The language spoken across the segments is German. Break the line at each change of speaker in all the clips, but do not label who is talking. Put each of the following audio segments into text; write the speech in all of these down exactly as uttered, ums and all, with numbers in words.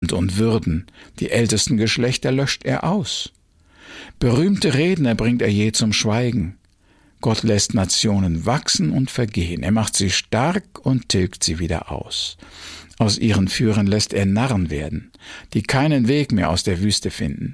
Tugend und Würden, die ältesten Geschlechter löscht er aus. Berühmte Redner bringt er je zum Schweigen. Gott lässt Nationen wachsen und vergehen, er macht sie stark und tilgt sie wieder aus. Aus ihren Führern lässt er Narren werden, die keinen Weg mehr aus der Wüste finden.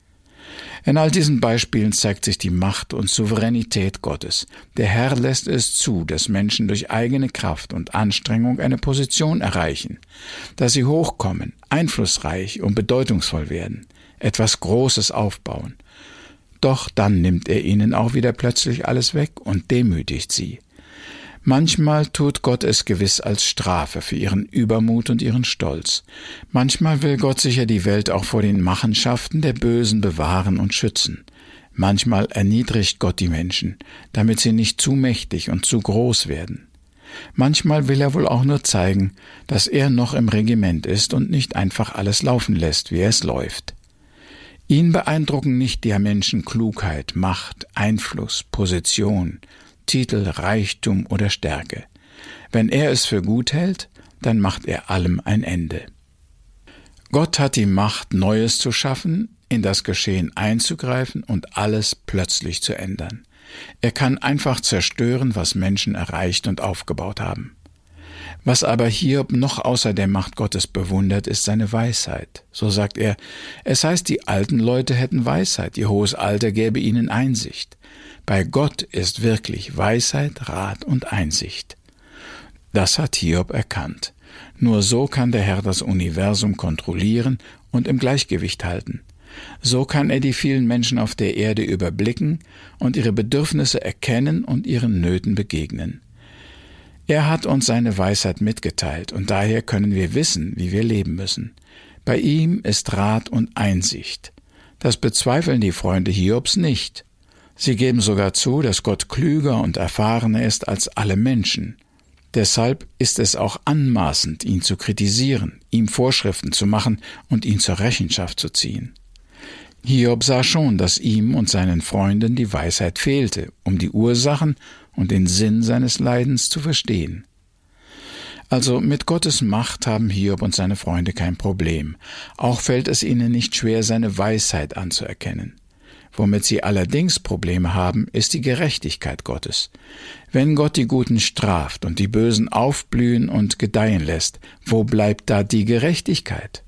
In all diesen Beispielen zeigt sich die Macht und Souveränität Gottes. Der Herr lässt es zu, dass Menschen durch eigene Kraft und Anstrengung eine Position erreichen, dass sie hochkommen, einflussreich und bedeutungsvoll werden, etwas Großes aufbauen. Doch dann nimmt er ihnen auch wieder plötzlich alles weg und demütigt sie. Manchmal tut Gott es gewiss als Strafe für ihren Übermut und ihren Stolz. Manchmal will Gott sicher die Welt auch vor den Machenschaften der Bösen bewahren und schützen. Manchmal erniedrigt Gott die Menschen, damit sie nicht zu mächtig und zu groß werden. Manchmal will er wohl auch nur zeigen, dass er noch im Regiment ist und nicht einfach alles laufen lässt, wie es läuft. Ihn beeindrucken nicht der Menschen Klugheit, Macht, Einfluss, Position, Titel, Reichtum oder Stärke. Wenn er es für gut hält, dann macht er allem ein Ende. Gott hat die Macht, Neues zu schaffen, in das Geschehen einzugreifen und alles plötzlich zu ändern. Er kann einfach zerstören, was Menschen erreicht und aufgebaut haben. Was aber Hiob noch außer der Macht Gottes bewundert, ist seine Weisheit. So sagt er, es heißt, die alten Leute hätten Weisheit, ihr hohes Alter gäbe ihnen Einsicht. Bei Gott ist wirklich Weisheit, Rat und Einsicht. Das hat Hiob erkannt. Nur so kann der Herr das Universum kontrollieren und im Gleichgewicht halten. So kann er die vielen Menschen auf der Erde überblicken und ihre Bedürfnisse erkennen und ihren Nöten begegnen. Er hat uns seine Weisheit mitgeteilt und daher können wir wissen, wie wir leben müssen. Bei ihm ist Rat und Einsicht. Das bezweifeln die Freunde Hiobs nicht. Sie geben sogar zu, dass Gott klüger und erfahrener ist als alle Menschen. Deshalb ist es auch anmaßend, ihn zu kritisieren, ihm Vorschriften zu machen und ihn zur Rechenschaft zu ziehen. Hiob sah schon, dass ihm und seinen Freunden die Weisheit fehlte, um die Ursachen und den Sinn seines Leidens zu verstehen. Also mit Gottes Macht haben Hiob und seine Freunde kein Problem. Auch fällt es ihnen nicht schwer, seine Weisheit anzuerkennen. Womit sie allerdings Probleme haben, ist die Gerechtigkeit Gottes. Wenn Gott die Guten straft und die Bösen aufblühen und gedeihen lässt, wo bleibt da die Gerechtigkeit?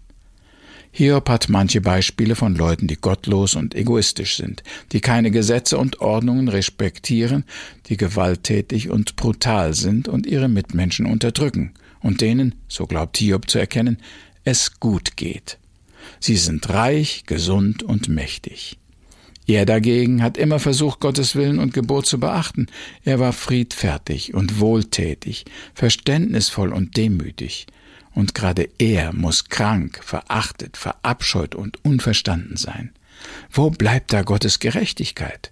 Hiob hat manche Beispiele von Leuten, die gottlos und egoistisch sind, die keine Gesetze und Ordnungen respektieren, die gewalttätig und brutal sind und ihre Mitmenschen unterdrücken und denen, so glaubt Hiob zu erkennen, es gut geht. Sie sind reich, gesund und mächtig. Er dagegen hat immer versucht, Gottes Willen und Gebot zu beachten. Er war friedfertig und wohltätig, verständnisvoll und demütig. Und gerade er muss krank, verachtet, verabscheut und unverstanden sein. Wo bleibt da Gottes Gerechtigkeit?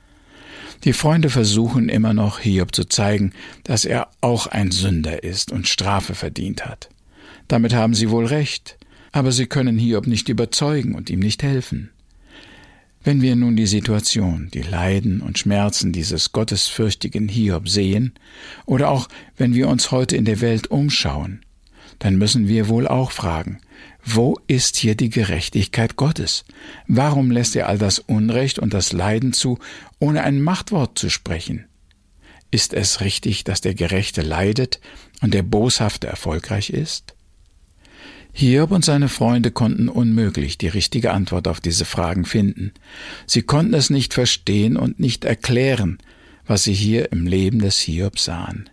Die Freunde versuchen immer noch, Hiob zu zeigen, dass er auch ein Sünder ist und Strafe verdient hat. Damit haben sie wohl recht, aber sie können Hiob nicht überzeugen und ihm nicht helfen. Wenn wir nun die Situation, die Leiden und Schmerzen dieses gottesfürchtigen Hiob sehen, oder auch wenn wir uns heute in der Welt umschauen, dann müssen wir wohl auch fragen, wo ist hier die Gerechtigkeit Gottes? Warum lässt er all das Unrecht und das Leiden zu, ohne ein Machtwort zu sprechen? Ist es richtig, dass der Gerechte leidet und der Boshafte erfolgreich ist? Hiob und seine Freunde konnten unmöglich die richtige Antwort auf diese Fragen finden. Sie konnten es nicht verstehen und nicht erklären, was sie hier im Leben des Hiob sahen.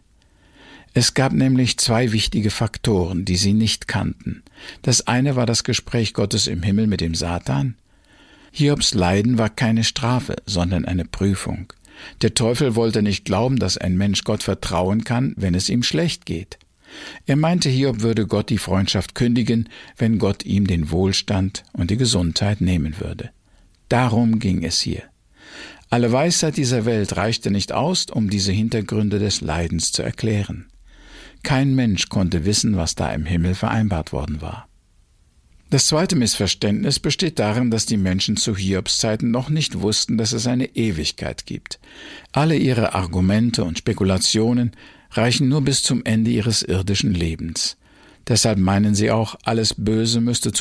Es gab nämlich zwei wichtige Faktoren, die sie nicht kannten. Das eine war das Gespräch Gottes im Himmel mit dem Satan. Hiobs Leiden war keine Strafe, sondern eine Prüfung. Der Teufel wollte nicht glauben, dass ein Mensch Gott vertrauen kann, wenn es ihm schlecht geht. Er meinte, Hiob würde Gott die Freundschaft kündigen, wenn Gott ihm den Wohlstand und die Gesundheit nehmen würde. Darum ging es hier. Alle Weisheit dieser Welt reichte nicht aus, um diese Hintergründe des Leidens zu erklären. Kein Mensch konnte wissen, was da im Himmel vereinbart worden war. Das zweite Missverständnis besteht darin, dass die Menschen zu Hiobs Zeiten noch nicht wussten, dass es eine Ewigkeit gibt. Alle ihre Argumente und Spekulationen reichen nur bis zum Ende ihres irdischen Lebens. Deshalb meinen sie auch, alles Böse müsste